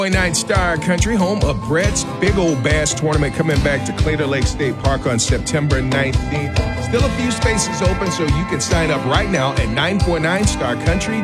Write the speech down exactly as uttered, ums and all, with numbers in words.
nine Star Country, home of Brett's Big Old Bass Tournament, coming back to Clayton Lake State Park on September nineteenth. Still a few spaces open, so you can sign up right now at nine four nine star country